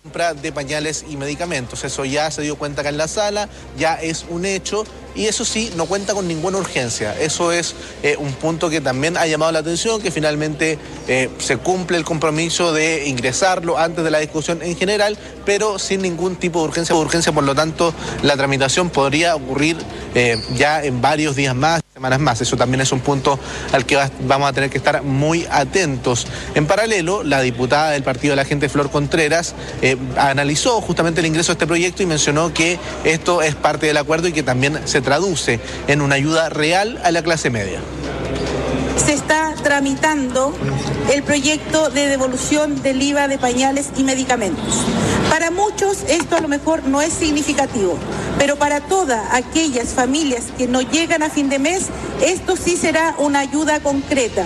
compra de pañales y medicamentos. Eso ya se dio cuenta acá en la sala, ya es un hecho y eso sí, no cuenta con ninguna urgencia. Eso es un punto que también ha llamado la atención, que finalmente se cumple el compromiso de ingresarlo antes de la discusión en general, pero sin ningún tipo de urgencia. Por lo tanto, la tramitación podría ocurrir ya en varios días más, semanas más. Eso también es un punto al que vamos a tener que estar muy atentos. En paralelo, la diputada del Partido de la Gente, Flor Contreras, analizó justamente el ingreso a este proyecto y mencionó que esto es parte del acuerdo y que también se traduce en una ayuda real a la clase media. Se está tramitando el proyecto de devolución del IVA de pañales y medicamentos. Para muchos esto a lo mejor no es significativo, pero para todas aquellas familias que no llegan a fin de mes, esto sí será una ayuda concreta.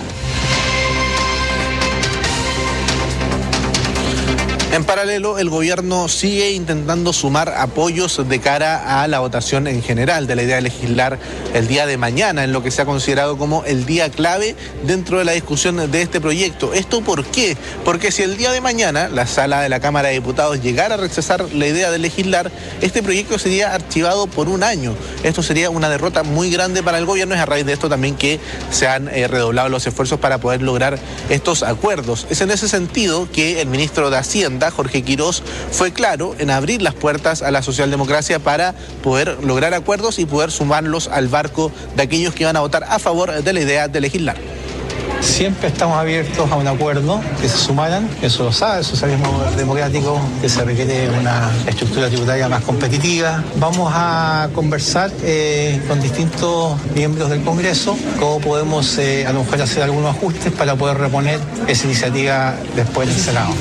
En paralelo, el gobierno sigue intentando sumar apoyos de cara a la votación en general de la idea de legislar el día de mañana, en lo que se ha considerado como el día clave dentro de la discusión de este proyecto. ¿Esto por qué? Porque si el día de mañana la sala de la Cámara de Diputados llegara a rechazar la idea de legislar, este proyecto sería archivado por un año. Esto sería una derrota muy grande para el gobierno. Es a raíz de esto también que se han redoblado los esfuerzos para poder lograr estos acuerdos. Es en ese sentido que el ministro de Hacienda, Jorge Quirós, fue claro en abrir las puertas a la socialdemocracia para poder lograr acuerdos y poder sumarlos al barco de aquellos que van a votar a favor de la idea de legislar. Siempre estamos abiertos a un acuerdo, que se sumaran, eso lo sabe el socialismo democrático, que se requiere una estructura tributaria más competitiva. Vamos a conversar con distintos miembros del Congreso, cómo podemos a lo mejor hacer algunos ajustes para poder reponer esa iniciativa después del Senado.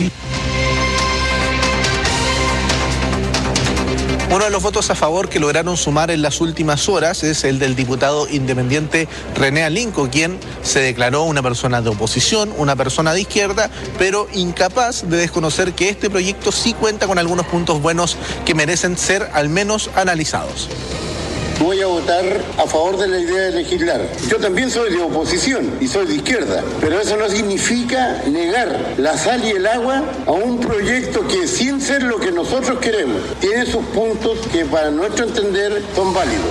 Uno de los votos a favor que lograron sumar en las últimas horas es el del diputado independiente René Alinco, quien se declaró una persona de oposición, una persona de izquierda, pero incapaz de desconocer que este proyecto sí cuenta con algunos puntos buenos que merecen ser al menos analizados. Voy a votar a favor de la idea de legislar. Yo también soy de oposición y soy de izquierda, pero eso no significa negar la sal y el agua a un proyecto que, sin ser lo que nosotros queremos, tiene sus puntos que para nuestro entender son válidos.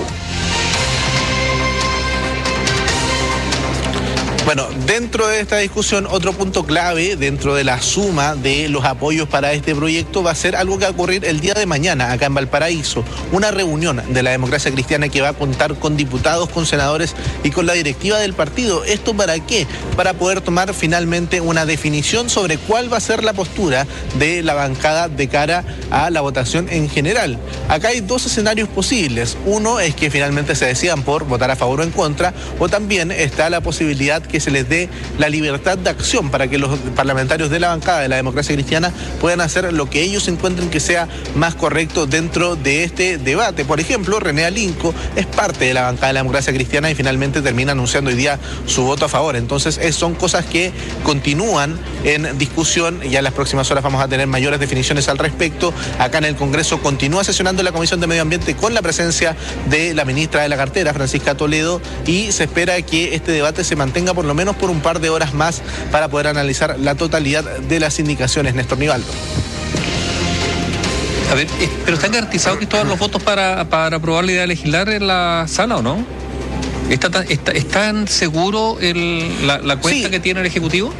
Bueno, dentro de esta discusión, otro punto clave dentro de la suma de los apoyos para este proyecto va a ser algo que va a ocurrir el día de mañana acá en Valparaíso, una reunión de la Democracia Cristiana que va a contar con diputados, con senadores y con la directiva del partido. ¿Esto para qué? Para poder tomar finalmente una definición sobre cuál va a ser la postura de la bancada de cara a la votación en general. Acá hay dos escenarios posibles. Uno es que finalmente se decidan por votar a favor o en contra, o también está la posibilidad que se les dé la libertad de acción para que los parlamentarios de la bancada de la Democracia Cristiana puedan hacer lo que ellos encuentren que sea más correcto dentro de este debate. Por ejemplo, René Alinco es parte de la bancada de la Democracia Cristiana y finalmente termina anunciando hoy día su voto a favor. Entonces, son cosas que continúan en discusión. Ya en las próximas horas vamos a tener mayores definiciones al respecto. Acá en el Congreso continúa sesionando la Comisión de Medio Ambiente con la presencia de la ministra de la cartera, Francisca Toledo, y se espera que este debate se mantenga por lo menos por un par de horas más para poder analizar la totalidad de las indicaciones. Néstor Nivaldo. A ver, ¿pero están garantizados que todos los votos para aprobar la idea de legislar en la sala o no? ¿Es tan seguro la cuenta Sí. que tiene el Ejecutivo?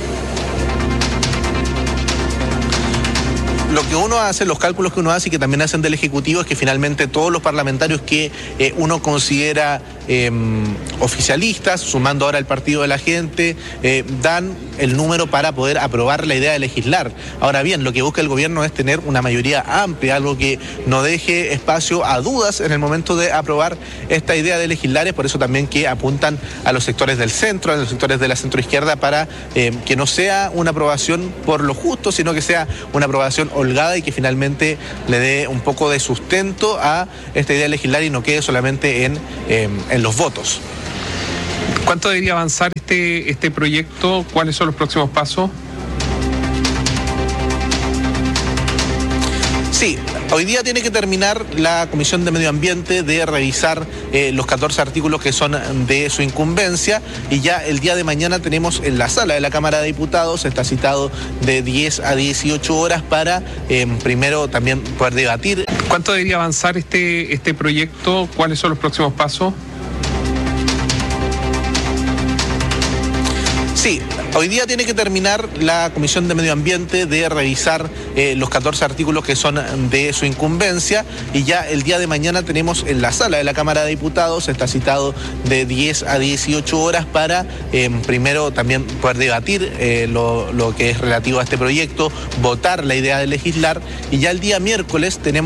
Lo que uno hace, los cálculos que uno hace y que también hacen del Ejecutivo es que finalmente todos los parlamentarios que uno considera oficialistas, sumando ahora el Partido de la Gente, dan el número para poder aprobar la idea de legislar. Ahora bien, lo que busca el gobierno es tener una mayoría amplia, algo que no deje espacio a dudas en el momento de aprobar esta idea de legislar. Es por eso también que apuntan a los sectores del centro, a los sectores de la centroizquierda, para que no sea una aprobación por lo justo, sino que sea una aprobación holgada y que finalmente le dé un poco de sustento a esta idea de legislar y no quede solamente en los votos. ¿Cuánto debería avanzar este proyecto? ¿Cuáles son los próximos pasos? Sí, Hoy día tiene que terminar la Comisión de Medio Ambiente de revisar los 14 artículos que son de su incumbencia, y ya el día de mañana tenemos en la sala de la Cámara de Diputados, está citado de 10 a 18 horas para primero también poder debatir. ¿Cuánto debería avanzar este proyecto? ¿Cuáles son los próximos pasos? Sí, hoy día tiene que terminar la Comisión de Medio Ambiente de revisar los 14 artículos que son de su incumbencia, y ya el día de mañana tenemos en la sala de la Cámara de Diputados, está citado de 10 a 18 horas para primero también poder debatir lo que es relativo a este proyecto, votar la idea de legislar, y ya el día miércoles tenemos